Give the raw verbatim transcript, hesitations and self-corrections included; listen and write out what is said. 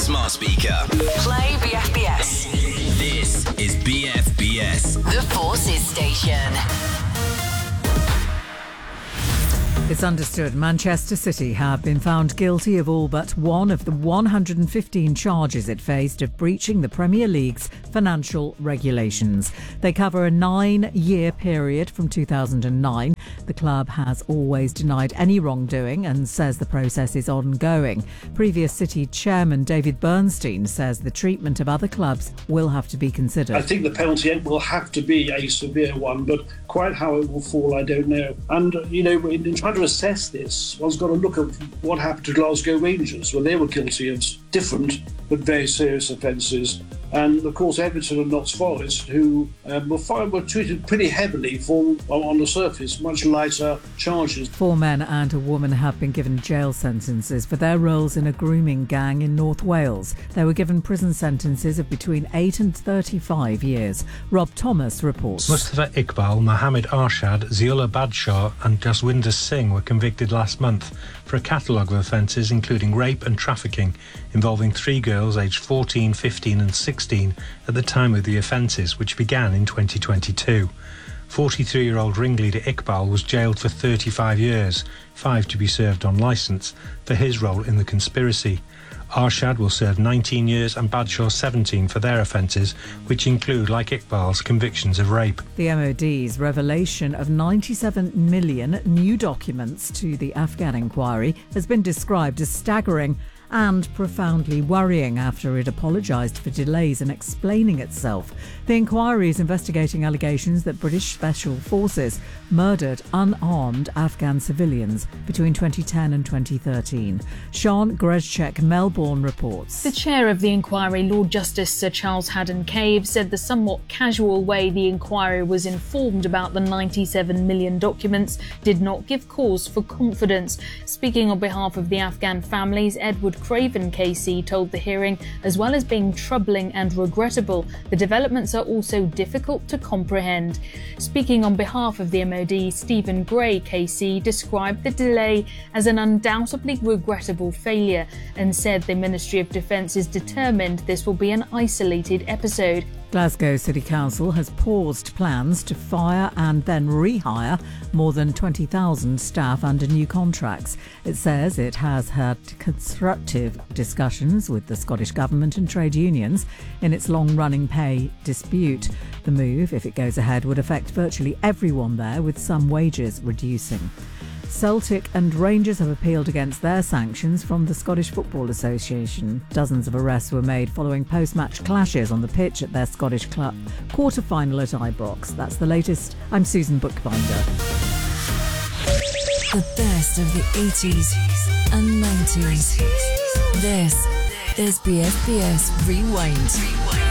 smart speaker. Play B F B S. This is B F B S. The Forces Station. It's understood Manchester City have been found guilty of all but one of the one hundred fifteen charges it faced of breaching the Premier League's financial regulations. They cover a nine-year period from two thousand nine. The club has always denied any wrongdoing and says the process is ongoing. Previous City chairman David Bernstein says the treatment of other clubs will have to be considered. I think the penalty will have to be a severe one, but quite how it will fall, I don't know. And, you know, in, in trying to assess this, one's got to look at what happened to Glasgow Rangers when they were guilty of different but very serious offences. And, of course, Everton and Notts Forest, who um, were, fired, were treated pretty heavily for, on the surface, much lighter charges. Four men and a woman have been given jail sentences for their roles in a grooming gang in North Wales. They were given prison sentences of between eight and thirty-five years. Rob Thomas reports. Mustafa Iqbal, Mohammed Arshad, Ziula Badshaw and Jaswinder Singh were convicted last month for a catalogue of offences including rape and trafficking involving three girls aged fourteen, fifteen and sixteen at the time of the offences, which began in twenty twenty-two. forty-three-year-old ringleader Iqbal was jailed for thirty-five years, five to be served on licence, for his role in the conspiracy. Arshad will serve nineteen years and Badshaw seventeen for their offences, which include, like Iqbal's, convictions of rape. The M O D's revelation of ninety-seven million new documents to the Afghan inquiry has been described as staggering and profoundly worrying after it apologised for delays in explaining itself. The inquiry is investigating allegations that British Special Forces murdered unarmed Afghan civilians between twenty ten and twenty thirteen. Sean Grezchek, Melbourne reports. The chair of the inquiry, Lord Justice Sir Charles Haddon-Cave, said the somewhat casual way the inquiry was informed about the ninety-seven million documents did not give cause for confidence. Speaking on behalf of the Afghan families, Edward Craven K C told the hearing, as well as being troubling and regrettable, the developments are also difficult to comprehend. Speaking on behalf of the M O D, Stephen Gray K C described the delay as an undoubtedly regrettable failure and said the Ministry of Defence is determined this will be an isolated episode. Glasgow City Council has paused plans to fire and then rehire more than twenty thousand staff under new contracts. It says it has had constructive discussions with the Scottish Government and trade unions in its long-running pay dispute. The move, if it goes ahead, would affect virtually everyone there, with some wages reducing. Celtic and Rangers have appealed against their sanctions from the Scottish Football Association. Dozens of arrests were made following post-match clashes on the pitch at their Scottish club quarter-final at Ibrox. That's the latest. I'm Susan Bookbinder. The best of the eighties and nineties. This is B F B S Rewind.